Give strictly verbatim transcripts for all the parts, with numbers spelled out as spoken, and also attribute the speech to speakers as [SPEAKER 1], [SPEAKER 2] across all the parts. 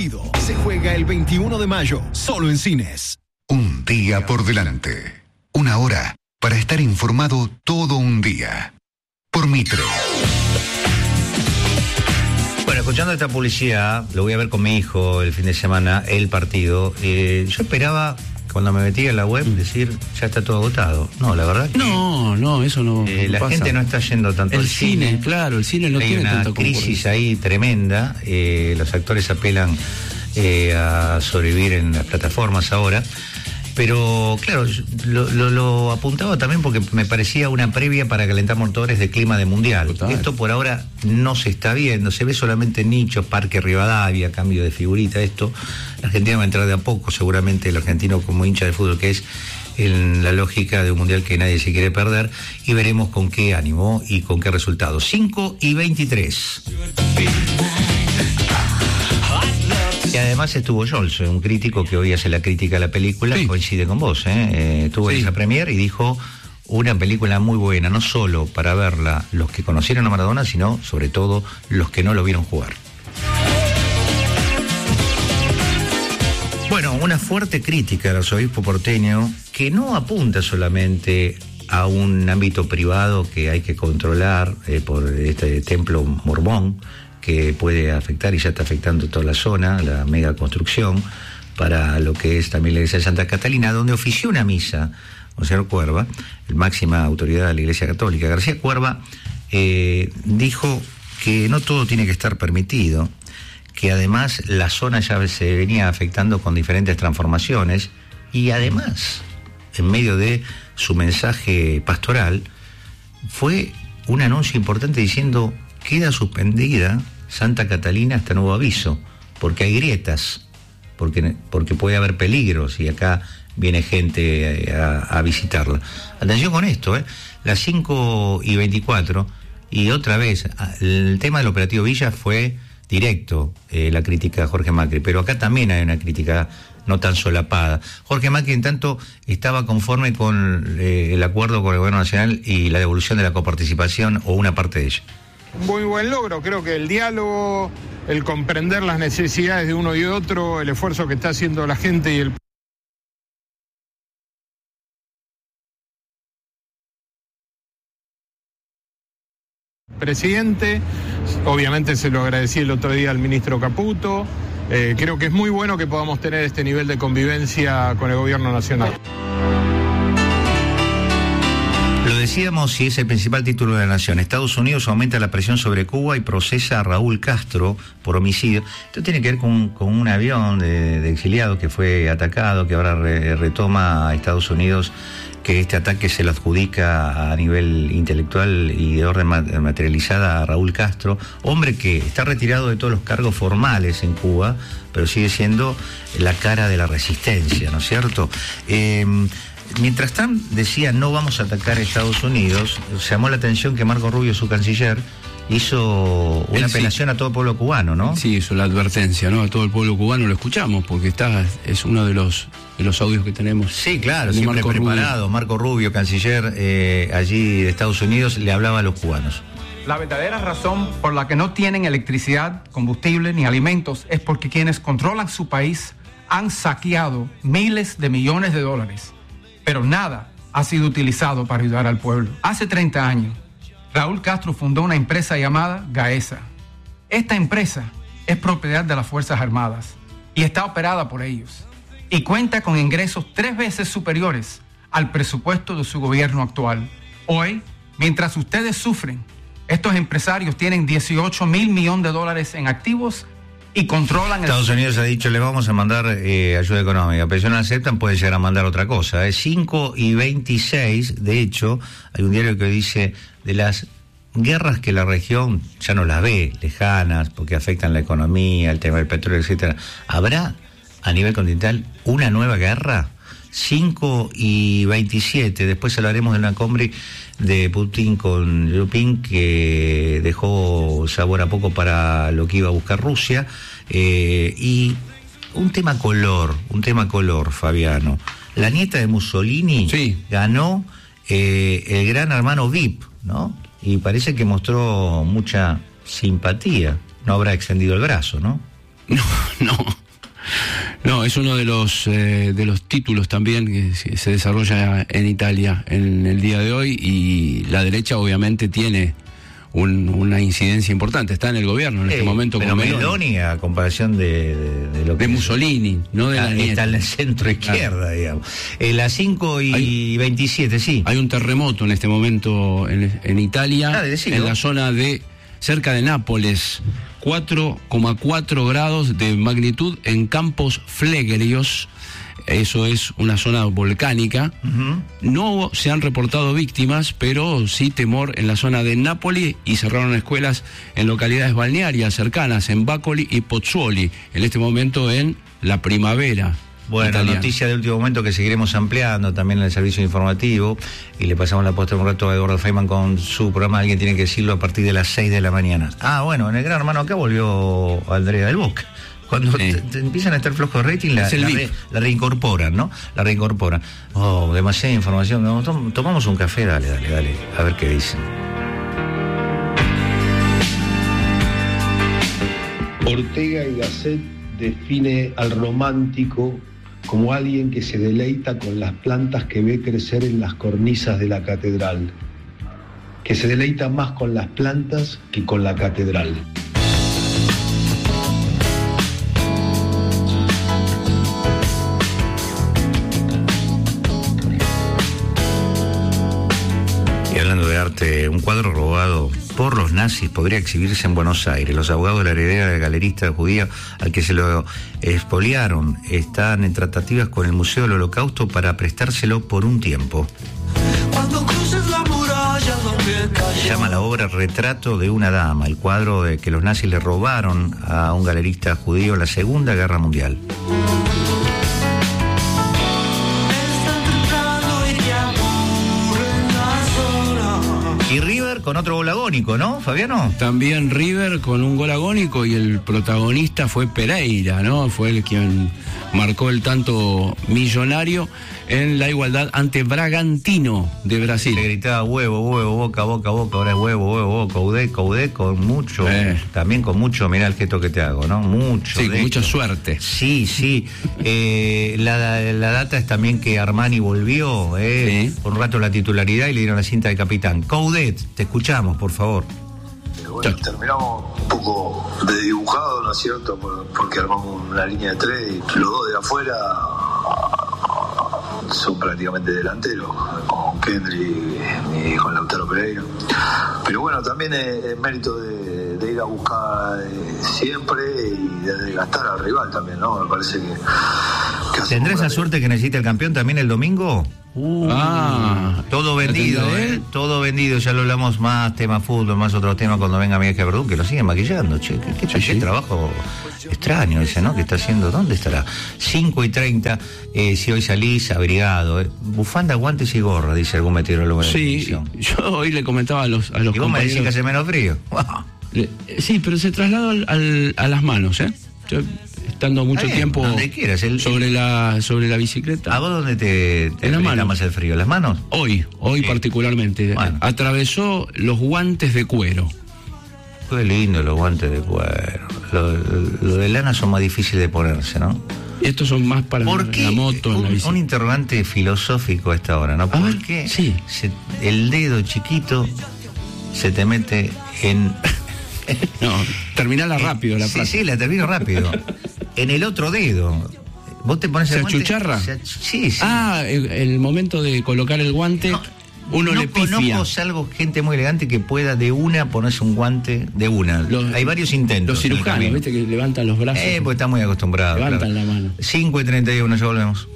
[SPEAKER 1] partido se juega el veintiuno de mayo, solo en cines.
[SPEAKER 2] Un día por delante. Una hora para estar informado todo un día. Por Mitre.
[SPEAKER 3] Bueno, escuchando esta publicidad, lo voy a ver con mi hijo el fin de semana, el partido. Eh, yo esperaba, cuando me metí en la web, decir, ya está todo agotado. No, la verdad que...
[SPEAKER 4] No, no, eso no,
[SPEAKER 3] eh,
[SPEAKER 4] no
[SPEAKER 3] La
[SPEAKER 4] pasa.
[SPEAKER 3] gente no está yendo tanto
[SPEAKER 4] el
[SPEAKER 3] al
[SPEAKER 4] cine.
[SPEAKER 3] cine.
[SPEAKER 4] Claro, el cine no
[SPEAKER 3] Hay
[SPEAKER 4] tiene
[SPEAKER 3] una
[SPEAKER 4] tanta
[SPEAKER 3] crisis ahí tremenda. Eh, los actores apelan eh, a sobrevivir en las plataformas ahora. Pero, claro, lo, lo, lo apuntaba también porque me parecía una previa para calentar motores de clima de mundial. Total. Esto por ahora no se está viendo, se ve solamente nichos, Parque Rivadavia, cambio de figurita, esto. La Argentina va a entrar de a poco, seguramente el argentino como hincha de fútbol que es, en la lógica de un mundial que nadie se quiere perder, y veremos con qué ánimo y con qué resultado. cinco y veintitrés. Y además estuvo Scholz, un crítico que hoy hace la crítica a la película, sí. Coincide con vos, ¿eh? Eh, estuvo sí. en esa premier y dijo una película muy buena, no solo para verla los que conocieron a Maradona, sino sobre todo los que no lo vieron jugar. Bueno, una fuerte crítica al arzobispo porteño que no apunta solamente a un ámbito privado que hay que controlar eh, por este templo mormón, que puede afectar y ya está afectando toda la zona, la mega construcción, para lo que es también la iglesia de Santa Catalina, donde ofició una misa, Monseñor Cuerva, el máxima autoridad de la Iglesia Católica. García Cuerva eh, dijo que no todo tiene que estar permitido, que además la zona ya se venía afectando con diferentes transformaciones, y además, en medio de su mensaje pastoral, fue un anuncio importante diciendo: queda suspendida Santa Catalina hasta nuevo aviso, porque hay grietas, porque, porque puede haber peligros, y acá viene gente a, a visitarla. Atención con esto, ¿eh? Las cinco y veinticuatro, y otra vez, el tema del operativo Villa fue directo, eh, la crítica a Jorge Macri, pero acá también hay una crítica no tan solapada. Jorge Macri, en tanto, estaba conforme con eh, el acuerdo con el Gobierno Nacional y la devolución de la coparticipación, o una parte de ella.
[SPEAKER 5] Muy buen logro, creo que el diálogo, el comprender las necesidades de uno y otro, el esfuerzo que está haciendo la gente y el presidente, obviamente se lo agradecí el otro día al ministro Caputo, eh, creo que es muy bueno que podamos tener este nivel de convivencia con el gobierno nacional.
[SPEAKER 3] Lo decíamos, y es el principal título de la Nación. Estados Unidos aumenta la presión sobre Cuba y procesa a Raúl Castro por homicidio. Esto tiene que ver con, con un avión de, de exiliados que fue atacado, que ahora re, retoma a Estados Unidos, que este ataque se lo adjudica a nivel intelectual y de orden materializada a Raúl Castro, hombre que está retirado de todos los cargos formales en Cuba, pero sigue siendo la cara de la resistencia, ¿no es cierto? Eh, Mientras Trump decía no vamos a atacar a Estados Unidos, llamó la atención que Marco Rubio, su canciller, hizo una Él, apelación sí. a todo el pueblo cubano, ¿no?
[SPEAKER 4] Sí, hizo la advertencia, ¿no? A todo el pueblo cubano, lo escuchamos, porque está es uno de los de los audios que tenemos.
[SPEAKER 3] Sí, claro, siempre Marco preparado. Rubio. Marco Rubio, canciller eh, allí de Estados Unidos, le hablaba a los cubanos.
[SPEAKER 6] La verdadera razón por la que no tienen electricidad, combustible ni alimentos es porque quienes controlan su país han saqueado miles de millones de dólares. Pero nada ha sido utilizado para ayudar al pueblo. Hace treinta años, Raúl Castro fundó una empresa llamada Gaesa. Esta empresa es propiedad de las Fuerzas Armadas y está operada por ellos. Y cuenta con ingresos tres veces superiores al presupuesto de su gobierno actual. Hoy, mientras ustedes sufren, estos empresarios tienen dieciocho mil millones de dólares en activos y controlan el...
[SPEAKER 3] Estados Unidos ha dicho, le vamos a mandar eh, ayuda económica, pero si no aceptan pueden llegar a mandar otra cosa. Es cinco y veintiséis, de hecho, hay un diario que dice de las guerras que la región ya no las ve lejanas, porque afectan la economía, el tema del petróleo, etcétera. ¿Habrá a nivel continental una nueva guerra? cinco y veintisiete, después hablaremos de una cumbre de Putin con Yupin que dejó sabor a poco para lo que iba a buscar Rusia, eh, y un tema color, un tema color, Fabiano. La nieta de Mussolini sí. ganó eh, el Gran Hermano V I P, ¿no? Y parece que mostró mucha simpatía, no habrá extendido el brazo, ¿no?
[SPEAKER 4] No, no. No, es uno de los eh, de los títulos también que se desarrolla en Italia en el día de hoy, y la derecha obviamente tiene un, una incidencia importante, está en el gobierno en sí, este momento.
[SPEAKER 3] Pero
[SPEAKER 4] con
[SPEAKER 3] Meloni,
[SPEAKER 4] Meloni,
[SPEAKER 3] a comparación de, de, de lo que...
[SPEAKER 4] De Mussolini, no de
[SPEAKER 3] ah,
[SPEAKER 4] la nieta.
[SPEAKER 3] Está en el centro izquierda, claro. digamos. Eh, las cinco y hay, veintisiete, sí.
[SPEAKER 4] Hay un terremoto en este momento en, en Italia, ah, en la zona de... cerca de Nápoles, cuatro coma cuatro grados de magnitud en Campos Flegrios. Eso es una zona volcánica. Uh-huh. No se han reportado víctimas, pero sí temor en la zona de Nápoles, y cerraron escuelas en localidades balnearias cercanas, en Bacoli y Pozzuoli, en este momento en la primavera.
[SPEAKER 3] Bueno, italiana. Noticia de último momento que seguiremos ampliando también en el servicio informativo, y le pasamos la posta un rato a Eduardo Feynman con su programa Alguien tiene que decirlo, a partir de las seis de la mañana. Ah, bueno, en el Gran Hermano acá volvió Andrea del Bosque. Cuando sí. te, te empiezan a estar flojos de rating, la, la, re, la reincorporan, ¿no? La reincorporan. Oh, demasiada información. No, tom, tomamos un café, dale, dale, dale. A ver qué dicen.
[SPEAKER 7] Ortega y Gasset define al romántico como alguien que se deleita con las plantas que ve crecer en las cornisas de la catedral, que se deleita más con las plantas que con la catedral.
[SPEAKER 3] Y hablando de arte, un cuadro robado por los nazis podría exhibirse en Buenos Aires. Los abogados de la heredera del galerista judío al que se lo expoliaron están en tratativas con el Museo del Holocausto para prestárselo por un tiempo. Se llama la obra Retrato de una dama, el cuadro de que los nazis le robaron a un galerista judío en la Segunda Guerra Mundial. Y River con otro gol agónico, ¿no, Fabiano?
[SPEAKER 4] También River con un gol agónico, y el protagonista fue Pereira, ¿no? Fue el quien marcó el tanto millonario en la igualdad ante Bragantino de Brasil.
[SPEAKER 3] Le gritaba huevo, huevo, boca, boca, boca, ahora es huevo, huevo, boca, Caudé, Caudé, con mucho, eh. también con mucho, mirá el gesto que te hago, ¿no? Mucho.
[SPEAKER 4] Sí, con mucha suerte.
[SPEAKER 3] Sí, sí. eh, la, la data es también que Armani volvió, eh, sí. por un rato la titularidad, y le dieron la cinta de capitán. Caudé, te escuchamos, por favor.
[SPEAKER 8] Bueno, terminamos un poco desdibujado, ¿no es cierto? Porque armamos una línea de tres y los dos de afuera son prácticamente delanteros, con Kendry y con Lautaro Pereira. Pero bueno, también es, es mérito de, de ir a buscar eh, siempre y de desgastar al rival también, ¿no? Me parece que... que
[SPEAKER 3] ¿Tendrá esa suerte que necesita el campeón también el domingo? Uh, ah, todo vendido, ¿eh? Todo vendido, ya lo hablamos más, tema fútbol, más otros temas cuando venga Miguel Verdú, que lo siguen maquillando, che, qué, qué, sí, qué sí. trabajo extraño ese, ¿no? Que está haciendo, ¿dónde estará? cinco y treinta, eh, si hoy salís abrigado, eh. Bufanda, guantes y gorra, dice algún meteorólogo de la televisión.
[SPEAKER 4] Sí, yo hoy le comentaba a los, a los
[SPEAKER 3] y vos compañeros... me decís que hace menos frío. Wow.
[SPEAKER 4] Le, sí, pero se trasladó al, al, a las manos, ¿eh? Yo, estando mucho bien, tiempo
[SPEAKER 3] quieras, el,
[SPEAKER 4] sobre la sobre la bicicleta.
[SPEAKER 3] ¿A vos dónde te, te
[SPEAKER 4] en
[SPEAKER 3] más el frío? ¿Las manos?
[SPEAKER 4] Hoy, hoy sí. particularmente. Bueno. Atravesó los guantes de cuero.
[SPEAKER 3] Qué lindo los guantes de cuero. Los lo de lana son más difíciles de ponerse, ¿no?
[SPEAKER 4] Estos son más para
[SPEAKER 3] ¿Por qué?
[SPEAKER 4] la moto,
[SPEAKER 3] un,
[SPEAKER 4] la bicicleta.
[SPEAKER 3] Un interrogante filosófico a esta hora, ¿no? ¿Por
[SPEAKER 4] ver,
[SPEAKER 3] qué
[SPEAKER 4] sí.
[SPEAKER 3] se, el dedo chiquito se te mete en...
[SPEAKER 4] No, terminala rápido la frase.
[SPEAKER 3] Sí, sí, la termino rápido. En el otro dedo. Vos te pones
[SPEAKER 4] ¿Se
[SPEAKER 3] el guante.
[SPEAKER 4] achucharra?
[SPEAKER 3] Se ach... Sí, sí.
[SPEAKER 4] Ah, el, el momento de colocar el guante, no, uno
[SPEAKER 3] no
[SPEAKER 4] le pifia.
[SPEAKER 3] No conozco algo, gente muy elegante que pueda de una ponerse un guante de una. Los, Hay varios intentos.
[SPEAKER 4] Los cirujanos, viste, que levantan los brazos.
[SPEAKER 3] Eh, porque están muy acostumbrados.
[SPEAKER 4] Levantan
[SPEAKER 3] claro.
[SPEAKER 4] la mano.
[SPEAKER 3] cinco y treinta y uno, ya volvemos.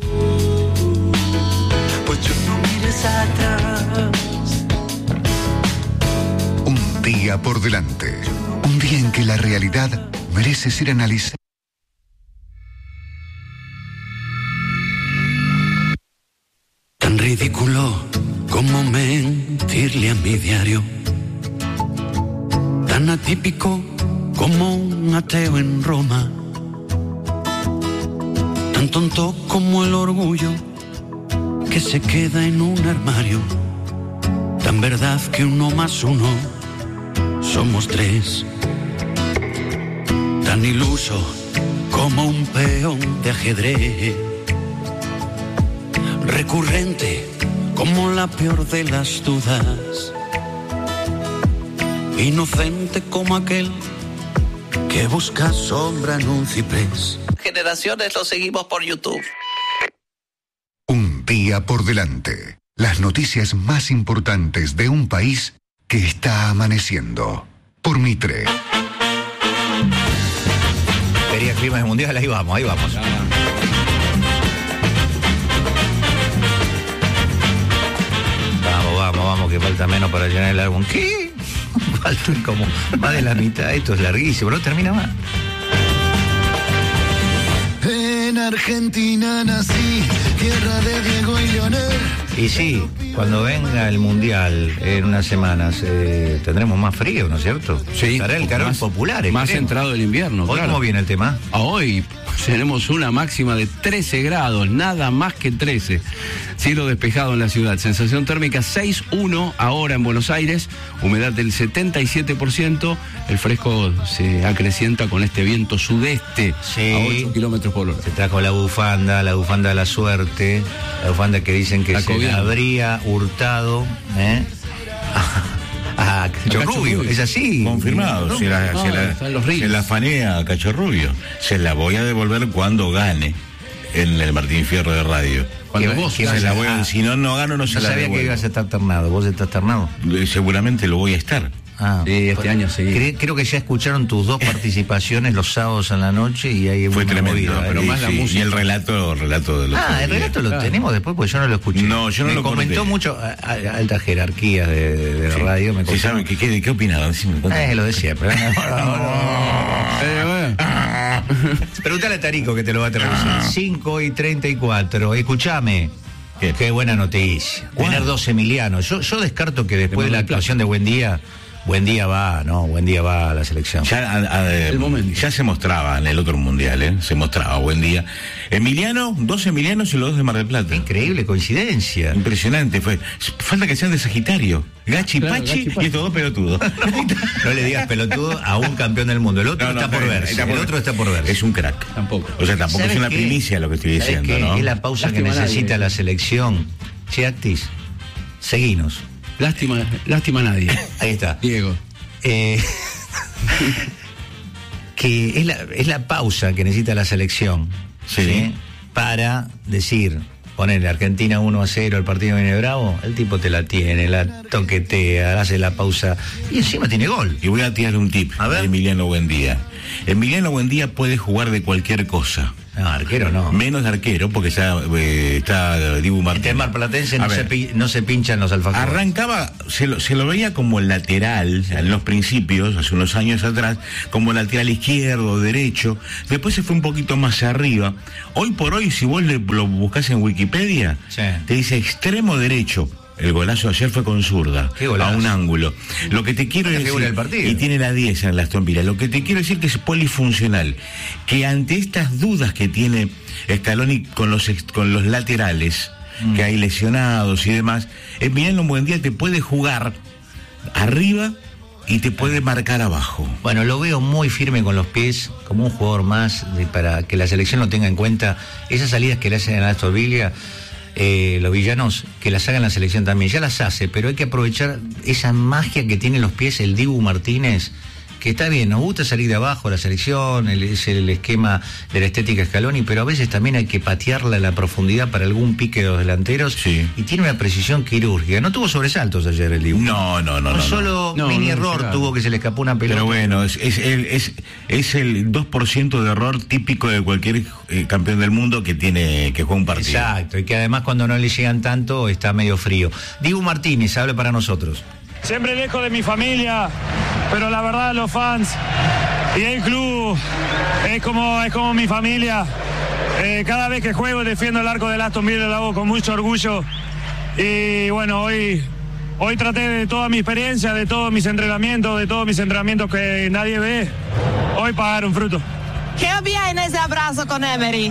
[SPEAKER 9] Pues yo no mires atrás.
[SPEAKER 2] Un día por delante. Un día en que la realidad merece ser analizada.
[SPEAKER 9] Tan ridículo como mentirle a mi diario. Tan atípico como un ateo en Roma. Tan tonto como el orgullo que se queda en un armario. Tan verdad que uno más uno somos tres. Tan iluso como un peón de ajedrez, recurrente como la peor de las dudas, inocente como aquel que busca sombra en un ciprés.
[SPEAKER 10] Generaciones lo seguimos por YouTube.
[SPEAKER 2] Un día por delante. Las noticias más importantes de un país que está amaneciendo. Por Mitre.
[SPEAKER 3] Quería clima de mundial, ahí vamos, ahí vamos. Vamos, vamos, vamos, que falta menos para llenar el álbum. ¿Qué? Falta como más de la mitad, esto es larguísimo, no termina más.
[SPEAKER 11] En Argentina nací, tierra de Diego y Leonel.
[SPEAKER 3] Y sí, cuando venga el Mundial en unas semanas, eh, tendremos más frío, ¿no es cierto?
[SPEAKER 4] Sí.
[SPEAKER 3] Estará el calor popular.
[SPEAKER 4] Más entrado el invierno,
[SPEAKER 3] ¿Hoy
[SPEAKER 4] claro.
[SPEAKER 3] cómo viene el tema?
[SPEAKER 4] A hoy tenemos una máxima de trece grados, nada más que trece. Cielo despejado en la ciudad, sensación térmica seis uno ahora en Buenos Aires, humedad del setenta y siete por ciento, el fresco se acrecienta con este viento sudeste
[SPEAKER 3] sí.
[SPEAKER 4] a ocho kilómetros por hora.
[SPEAKER 3] Se trajo la bufanda, la bufanda de la suerte, la bufanda que dicen que
[SPEAKER 4] la
[SPEAKER 3] se la habría hurtado, ¿eh? a Cachorrubio, es así.
[SPEAKER 12] Confirmado,
[SPEAKER 3] no,
[SPEAKER 12] se la,
[SPEAKER 3] no,
[SPEAKER 12] se la, se la fanea a Cachorrubio. Se la voy a devolver cuando gane en el Martín Fierro de Radio.
[SPEAKER 4] Cuando vos
[SPEAKER 12] se la voy a, si no, no gano, no se
[SPEAKER 3] no
[SPEAKER 12] la
[SPEAKER 3] sabía
[SPEAKER 12] devuelvo.
[SPEAKER 3] que ibas a estar ternado. ¿Vos estás ternado?
[SPEAKER 12] Seguramente lo voy a estar.
[SPEAKER 3] Ah,
[SPEAKER 4] sí, este año sí.
[SPEAKER 3] Creo, creo que ya escucharon tus dos participaciones los sábados en la noche y hay
[SPEAKER 12] fue
[SPEAKER 3] una
[SPEAKER 12] tremendo,
[SPEAKER 3] movida,
[SPEAKER 12] pero
[SPEAKER 3] ¿eh?
[SPEAKER 12] más
[SPEAKER 3] Sí,
[SPEAKER 12] la
[SPEAKER 3] sí.
[SPEAKER 12] música. Y el relato, el relato de los
[SPEAKER 3] Ah, el relato lo claro. tenemos después porque yo no lo escuché.
[SPEAKER 12] No, yo no
[SPEAKER 3] me
[SPEAKER 12] lo
[SPEAKER 3] comentó
[SPEAKER 12] corté.
[SPEAKER 3] mucho a, a, alta jerarquía de, de, de
[SPEAKER 12] sí.
[SPEAKER 3] radio. Me
[SPEAKER 12] sí, ¿saben qué, qué, qué opinaban? Sí,
[SPEAKER 3] eh, lo de siempre. Pregúntale a Tarico que te lo va a traducir. cinco y treinta y cuatro. Escúchame. ¿Qué? Qué buena noticia. ¿Cuál? Tener dos Emilianos. Yo, yo descarto que después de, de la actuación de Buen Día, Buen Día va, ¿no? Buen Día va a la selección.
[SPEAKER 12] Ya, a, a, el ya se mostraba en el otro mundial, ¿eh? Se mostraba Buen Día. Emiliano, dos Emilianos y los dos de Mar del Plata.
[SPEAKER 3] Increíble coincidencia.
[SPEAKER 12] Impresionante fue. Falta que sean de Sagitario. Gachi,
[SPEAKER 3] claro,
[SPEAKER 12] Pachi,
[SPEAKER 3] Gachi, Pachi
[SPEAKER 12] y estos dos pelotudos.
[SPEAKER 3] No le digas pelotudo a un campeón del mundo. El otro no, no, está por verse. Está por el otro está por verse.
[SPEAKER 12] Es un crack.
[SPEAKER 4] Tampoco.
[SPEAKER 12] O sea, tampoco es una qué? primicia lo que estoy diciendo,
[SPEAKER 3] qué?
[SPEAKER 12] ¿no?
[SPEAKER 3] Es la pausa Lástima que necesita nadie. La selección. Che, Actis, seguinos.
[SPEAKER 4] Lástima, lástima a nadie.
[SPEAKER 3] Ahí está.
[SPEAKER 4] Diego.
[SPEAKER 3] Eh, que es la, es la pausa que necesita la selección,
[SPEAKER 12] sí.
[SPEAKER 3] ¿sí? Para decir, ponerle Argentina uno a cero, el partido viene bravo, el tipo te la tiene, la toquetea, hace la pausa y encima tiene gol.
[SPEAKER 12] Y voy a tirar un tip a ver. De Emiliano Buendía. Emiliano Buendía puede jugar de cualquier cosa.
[SPEAKER 3] No, arquero no.
[SPEAKER 12] Menos de arquero, porque está, eh, está Dibu Martínez.
[SPEAKER 3] Este marplatense no se, pi, no se pinchan los alfajores.
[SPEAKER 12] Arrancaba, se lo, se lo veía como lateral, en los principios, hace unos años atrás, como lateral izquierdo, derecho. Después se fue un poquito más arriba. Hoy por hoy, si vos le, lo buscás en Wikipedia,
[SPEAKER 3] sí.
[SPEAKER 12] te dice extremo derecho. El golazo de ayer fue con zurda, a un ángulo. Lo que te quiero decir, y tiene la diez en la Aston Villa, lo que te quiero decir que es polifuncional, que ante estas dudas que tiene Scaloni con los, con los laterales, mm. que hay lesionados y demás, Emiliano Buendía te puede jugar arriba y te puede marcar abajo.
[SPEAKER 3] Bueno, lo veo muy firme con los pies, como un jugador más, de, para que la selección lo tenga en cuenta. Esas salidas que le hacen en la Aston Villa, Eh, los villanos, que las hagan la selección también, ya las hace, pero hay que aprovechar esa magia que tienen los pies el Dibu Martínez, que está bien, nos gusta salir de abajo la selección, el, es el esquema de la estética Scaloni, pero a veces también hay que patearla a la profundidad para algún pique de los delanteros,
[SPEAKER 12] sí.
[SPEAKER 3] Y tiene una precisión quirúrgica. No tuvo sobresaltos ayer el Dibu.
[SPEAKER 12] No, no, no.
[SPEAKER 3] Un
[SPEAKER 12] no,
[SPEAKER 3] solo
[SPEAKER 12] no.
[SPEAKER 3] mini
[SPEAKER 12] no, no,
[SPEAKER 3] error
[SPEAKER 12] no,
[SPEAKER 3] tuvo que se le escapó una pelota.
[SPEAKER 12] Pero bueno, es, es, el, es, es el dos por ciento de error típico de cualquier eh, campeón del mundo que tiene que juega un partido.
[SPEAKER 3] Exacto, y que además cuando no le llegan tanto está medio frío. Dibu Martínez, habla para nosotros.
[SPEAKER 13] Siempre lejos de mi familia, pero la verdad los fans y el club es como, es como mi familia. Eh, cada vez que juego defiendo el arco del Aston Villa, lo hago con mucho orgullo. Y bueno, hoy, hoy traté de toda mi experiencia, de todos mis entrenamientos, de todos mis entrenamientos que nadie ve, hoy pagaron fruto.
[SPEAKER 14] ¿Qué había en ese abrazo con Emery?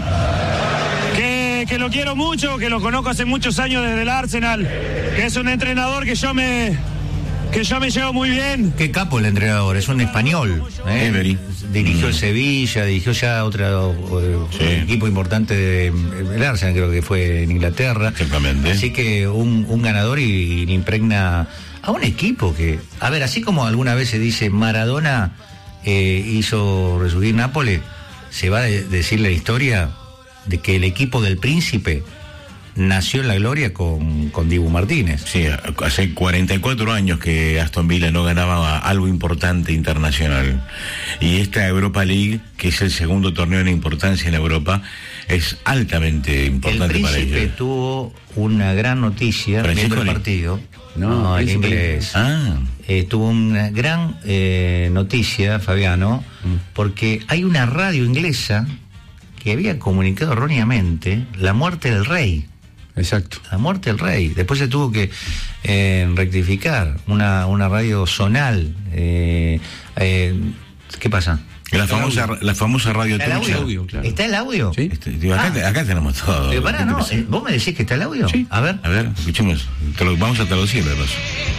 [SPEAKER 13] Que, que lo quiero mucho, que lo conozco hace muchos años desde el Arsenal, que es un entrenador que yo me... que yo me llevo muy bien.
[SPEAKER 3] Qué capo el entrenador, es un español. ¿eh?
[SPEAKER 12] Emery.
[SPEAKER 3] Dirigió
[SPEAKER 12] Mm.
[SPEAKER 3] el Sevilla, dirigió ya otro sí. equipo importante de el Arsenal, creo que fue en Inglaterra.
[SPEAKER 12] Exactamente.
[SPEAKER 3] Así que un, un ganador y, y le impregna a un equipo que, a ver, así como alguna vez se dice Maradona eh, hizo resurgir Nápoles, se va a de, decir la historia de que el equipo del Príncipe nació en la gloria con, con Dibu Martínez.
[SPEAKER 12] Sí, hace cuarenta y cuatro años que Aston Villa no ganaba algo importante internacional. Y esta Europa League, que es el segundo torneo en importancia en Europa, es altamente importante para ellos.
[SPEAKER 3] El Príncipe tuvo una gran noticia viendo el partido. No, no el inglés.
[SPEAKER 12] Ah.
[SPEAKER 3] Eh, tuvo una gran eh, noticia, Fabiano, mm. porque hay una radio inglesa que había comunicado erróneamente la muerte del rey.
[SPEAKER 4] Exacto.
[SPEAKER 3] La muerte del rey. Después se tuvo que eh, rectificar una, una radio zonal. Eh, eh, ¿Qué pasa?
[SPEAKER 12] La famosa, la famosa radio
[SPEAKER 3] ¿Está el audio? Claro. ¿Está el audio?
[SPEAKER 12] Sí. Este, digo, acá, ah. acá tenemos todo.
[SPEAKER 3] Pero pará, no, eh, ¿vos me decís que está el audio?
[SPEAKER 12] Sí.
[SPEAKER 3] A ver.
[SPEAKER 12] A ver, escuchemos. Te lo, vamos a traducirlo, de paso.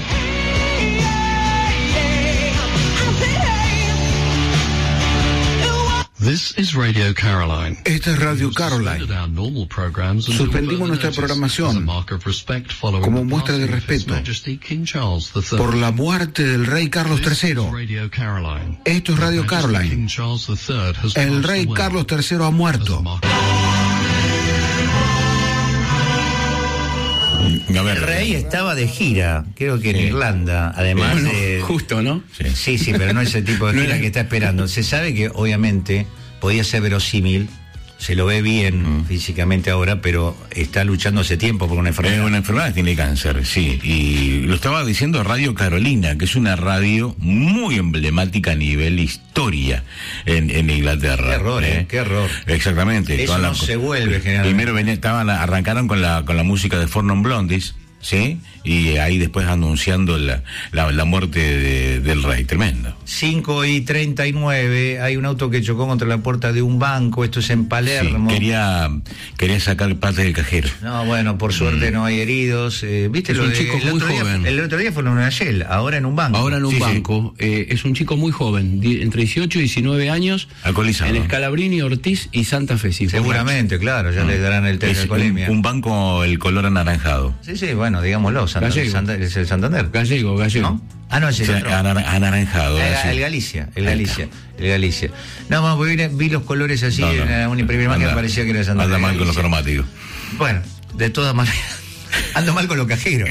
[SPEAKER 15] This is Radio Caroline.
[SPEAKER 1] Esta es Radio Caroline. Suspendimos nuestra programación como muestra de respeto por la muerte del rey Carlos tercero. Esto es Radio Caroline. El rey Carlos tercero ha muerto.
[SPEAKER 3] El rey estaba de gira, creo que en sí. Irlanda, además bueno, de...
[SPEAKER 4] Justo, ¿no?
[SPEAKER 3] Sí. sí, sí, pero no es el tipo de gira que está esperando. Se sabe que, obviamente, podía ser verosímil, se lo ve bien mm. físicamente ahora, pero está luchando hace tiempo por una enfermedad.
[SPEAKER 12] Es una enfermedad, tiene cáncer, sí. Y lo estaba diciendo Radio Carolina, que es una radio muy emblemática a nivel historia en, en Inglaterra.
[SPEAKER 3] Qué error, ¿eh? Qué error.
[SPEAKER 12] Exactamente.
[SPEAKER 3] Eso no
[SPEAKER 12] la,
[SPEAKER 3] se vuelve, generalmente.
[SPEAKER 12] Primero venía, estaban, arrancaron con la, con la música de Four Non Blondies, ¿sí? Y ahí después anunciando la, la, la muerte de, del rey, tremendo.
[SPEAKER 3] cinco y treinta y nueve, hay un auto que chocó contra la puerta de un banco, esto es en Palermo.
[SPEAKER 12] Sí, quería, quería sacar parte del cajero.
[SPEAKER 3] No, bueno, por suerte mm. no hay heridos. Eh, ¿Viste
[SPEAKER 4] es
[SPEAKER 3] lo
[SPEAKER 4] un
[SPEAKER 3] de,
[SPEAKER 4] chico
[SPEAKER 3] el
[SPEAKER 4] muy
[SPEAKER 3] otro
[SPEAKER 4] joven.
[SPEAKER 3] Día, el otro día fue en una Shell, ahora en un banco.
[SPEAKER 4] Ahora en un sí, banco. Sí. Eh, es un chico muy joven, entre dieciocho y diecinueve años.
[SPEAKER 12] Alcoholizado.
[SPEAKER 4] En Scalabrini, Ortiz y Santa Fe. Sí,
[SPEAKER 3] seguramente, claro, ya mm. le darán el test de alcoholemia.
[SPEAKER 12] Un, un banco, el color anaranjado.
[SPEAKER 3] Sí, sí, bueno, digámoslo, Santa, Santa, es el Santander.
[SPEAKER 4] Gallego, gallego.
[SPEAKER 3] ¿No? Ah, no, es el otro.
[SPEAKER 12] Anaranjado.
[SPEAKER 3] El, el Galicia, el Galicia, el Galicia. No, vamos, vi, vi los colores así no, no. en una primera imagen, parecía que era Santander.
[SPEAKER 12] Anda mal con los cromáticos.
[SPEAKER 3] Bueno, de todas maneras, ando mal con los cajeros.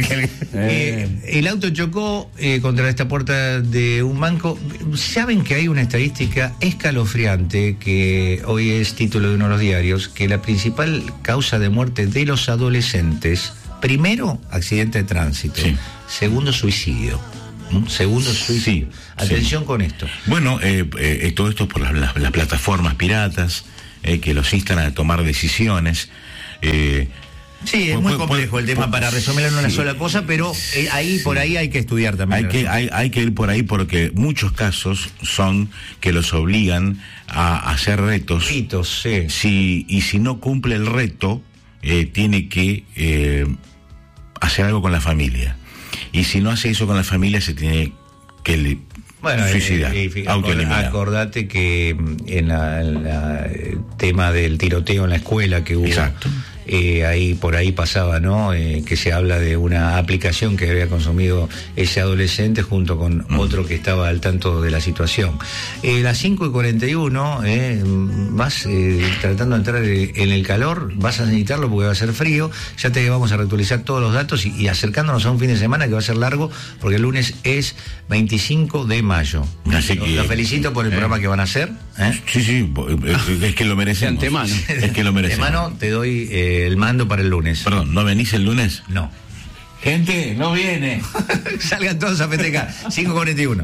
[SPEAKER 3] eh, el auto chocó eh, contra esta puerta de un banco. Saben que hay una estadística escalofriante, que hoy es título de uno de los diarios, que la principal causa de muerte de los adolescentes, primero, accidente de tránsito. Sí. Segundo, suicidio. ¿Mm? Segundo, suicidio. Sí, atención sí. con esto.
[SPEAKER 12] Bueno, eh, eh, todo esto por las, las, las plataformas piratas eh, que los instan a tomar decisiones. Eh,
[SPEAKER 3] sí, es muy puede, complejo puede, el tema puede, para resumirlo en una sí, sola cosa, pero eh, ahí sí. por ahí hay que estudiar también.
[SPEAKER 12] Hay que, hay, hay que ir por ahí porque muchos casos son que los obligan a hacer retos.
[SPEAKER 3] Ritos, sí.
[SPEAKER 12] Si, y si no cumple el reto, eh, tiene que eh, hacer algo con la familia. Y si no hace eso con la familia, se tiene que
[SPEAKER 3] bueno,
[SPEAKER 12] suicidar,
[SPEAKER 3] eh, eh, autoeliminar. Acordate que en, la, en la, el tema del tiroteo en la escuela que hubo.
[SPEAKER 12] Exacto.
[SPEAKER 3] Eh, ahí por ahí pasaba, ¿no? Eh, que se habla de una aplicación que había consumido ese adolescente junto con mm. otro que estaba al tanto de la situación. Eh, las cinco y cuarenta y uno, eh, vas eh, tratando de entrar en el calor, vas a necesitarlo porque va a ser frío. Ya te vamos a reactualizar todos los datos y, y acercándonos a un fin de semana que va a ser largo porque el lunes es veinticinco de mayo.
[SPEAKER 12] Así que,
[SPEAKER 3] los felicito por el eh, programa que van a hacer. ¿eh?
[SPEAKER 12] Sí, sí, es, es que lo merecemos.
[SPEAKER 4] De antemano.
[SPEAKER 12] Es que lo merecemos.
[SPEAKER 3] De antemano te doy eh, el mando para el lunes.
[SPEAKER 12] Perdón, ¿no venís el lunes?
[SPEAKER 3] No.
[SPEAKER 12] Gente, no viene.
[SPEAKER 3] Salgan todos a festejar. cinco cuarenta y uno.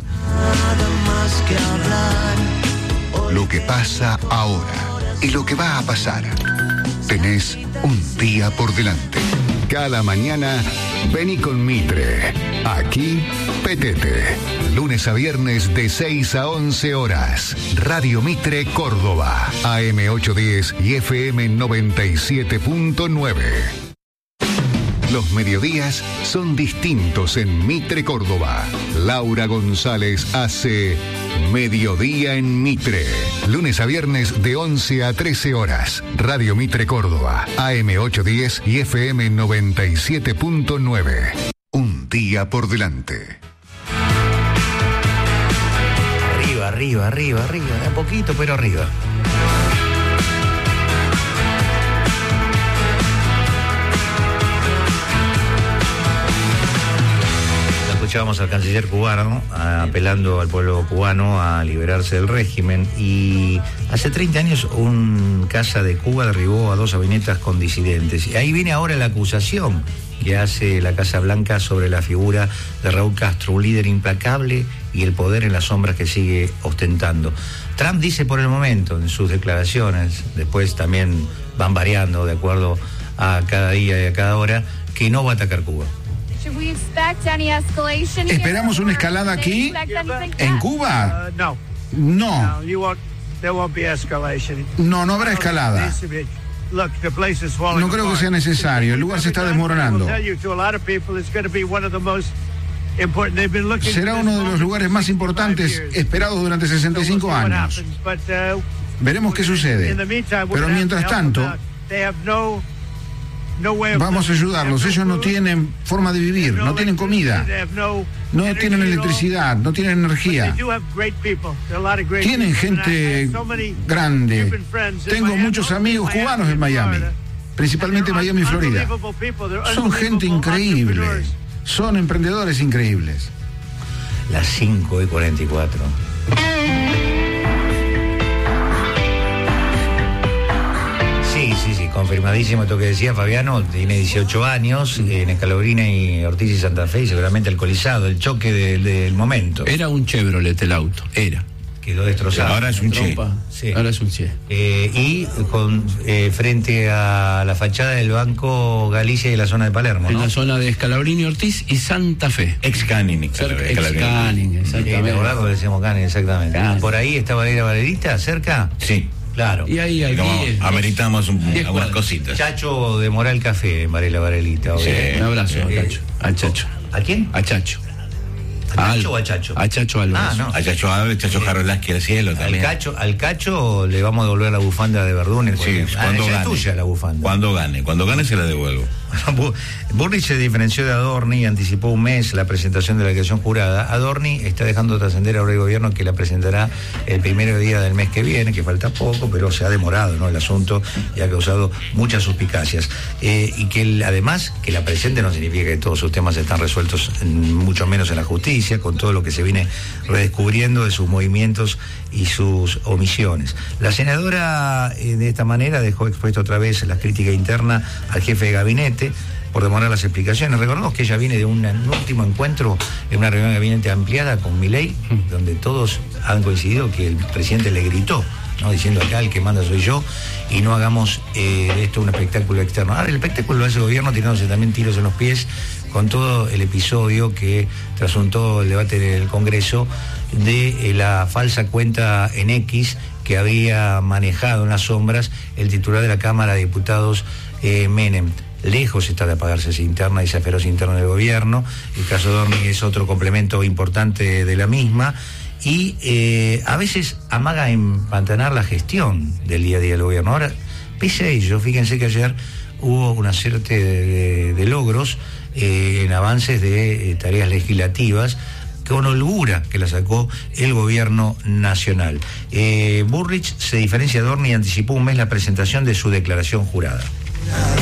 [SPEAKER 2] Lo que pasa ahora y lo que va a pasar. Tenés un día por delante. Cada mañana, vení con Mitre. Aquí, Petete. Lunes a viernes de seis a once horas. Radio Mitre Córdoba. A M ochocientos diez y F M noventa y siete punto nueve. Los mediodías son distintos en Mitre, Córdoba. Laura González hace Mediodía en Mitre. Lunes a viernes de once a trece horas. Radio Mitre, Córdoba. A M ochocientos diez y F M noventa y siete punto nueve. Un día por delante.
[SPEAKER 3] Arriba, arriba, arriba, arriba. De a poquito, pero arriba. Escuchábamos al canciller cubano apelando al pueblo cubano a liberarse del régimen, y hace treinta años un casa de Cuba derribó a dos avionetas con disidentes, y ahí viene ahora la acusación que hace la Casa Blanca sobre la figura de Raúl Castro, un líder implacable y el poder en las sombras que sigue ostentando. Trump dice por el momento en sus declaraciones, después también van variando de acuerdo a cada día y a cada hora, que no va a atacar Cuba.
[SPEAKER 1] ¿Esperamos una escalada aquí, en Cuba?
[SPEAKER 16] No.
[SPEAKER 1] No. No, no habrá escalada. No creo que sea necesario. El lugar se está desmoronando. Será uno de los lugares más importantes esperados durante sesenta y cinco años. Veremos qué sucede. Pero mientras tanto, vamos a ayudarlos. Ellos no tienen forma de vivir, no tienen comida, no tienen electricidad, no tienen energía. Tienen gente grande. Tengo muchos amigos cubanos en Miami, principalmente en Miami, Florida. Son gente increíble, son emprendedores increíbles.
[SPEAKER 3] Las cinco y cuarenta y cuatro. Sí, sí, sí, confirmadísimo esto que decía Fabiano. Tiene dieciocho años, en Escalabrina y Ortiz y Santa Fe, y seguramente alcoholizado, el choque de, del momento.
[SPEAKER 4] Era un Chevrolet el auto, era.
[SPEAKER 3] Quedó destrozado.
[SPEAKER 12] Ahora es un Che.
[SPEAKER 4] Sí. Ahora es un Che.
[SPEAKER 3] Eh, y con eh, frente a la fachada del Banco Galicia y la zona de Palermo,
[SPEAKER 4] en
[SPEAKER 3] ¿no?
[SPEAKER 4] la zona de Escalabrini, Ortiz y Santa Fe.
[SPEAKER 12] Ex-Canning.
[SPEAKER 4] Ex-Canning, exactamente.
[SPEAKER 3] Eh, ¿verdad? Porque decíamos Canning, exactamente.
[SPEAKER 4] Canning.
[SPEAKER 3] ¿Por ahí está Valera Valerita, cerca?
[SPEAKER 12] Sí.
[SPEAKER 3] Claro.
[SPEAKER 4] Y ahí hay diez,
[SPEAKER 12] ameritamos un,
[SPEAKER 4] diez
[SPEAKER 12] algunas
[SPEAKER 4] cuadras.
[SPEAKER 12] cositas.
[SPEAKER 3] Chacho de Moral Café en Varela Varelita.
[SPEAKER 4] Sí, un abrazo
[SPEAKER 3] eh,
[SPEAKER 4] a Chacho. A Chacho.
[SPEAKER 3] ¿A quién?
[SPEAKER 4] A Chacho.
[SPEAKER 3] ¿A Chacho o a Chacho?
[SPEAKER 4] A Chacho Álvarez.
[SPEAKER 3] Ah, no.
[SPEAKER 12] A Chacho Álvarez, Chacho
[SPEAKER 3] Eh,
[SPEAKER 12] Jarolaski al cielo
[SPEAKER 3] Al
[SPEAKER 12] también.
[SPEAKER 3] Cacho, al Cacho le vamos a devolver la bufanda de Verdún.
[SPEAKER 12] Sí, cuando
[SPEAKER 3] ah,
[SPEAKER 12] gane.
[SPEAKER 3] Es tuya la bufanda.
[SPEAKER 12] Cuando gane, cuando gane se la devuelvo.
[SPEAKER 3] Burrich se diferenció de Adorni y anticipó un mes la presentación de la declaración jurada. Adorni está dejando trascender ahora el gobierno que la presentará el primer día del mes que viene, que falta poco, pero se ha demorado, ¿no?, el asunto, y ha causado muchas suspicacias. Eh, y que el, además, que la presente no significa que todos sus temas están resueltos, en, mucho menos en la justicia, con todo lo que se viene redescubriendo de sus movimientos y sus omisiones. La senadora eh, de esta manera dejó expuesto otra vez la crítica interna al jefe de gabinete por demorar las explicaciones. Recordemos que ella viene de un, un último encuentro en una reunión de gabinete ampliada con Milei, donde todos han coincidido que el presidente le gritó, ¿no?, diciendo acá el que manda soy yo, y no hagamos eh, de esto un espectáculo externo. Ahora el espectáculo lo hace el gobierno tirándose también tiros en los pies con todo el episodio que trasuntó el debate del Congreso de eh, la falsa cuenta en X que había manejado en las sombras el titular de la Cámara de Diputados, eh, Menem. Lejos está de apagarse esa interna y esa feroz interna del gobierno. El caso Dorni es otro complemento importante de la misma, y eh, a veces amaga empantanar la gestión del día a día del gobierno. Ahora, pese a ello, fíjense que ayer hubo una serie de, de, de logros eh, en avances de eh, tareas legislativas, con holgura que la sacó el gobierno nacional. Eh, Burrich se diferencia de Dorni y anticipó un mes la presentación de su declaración jurada.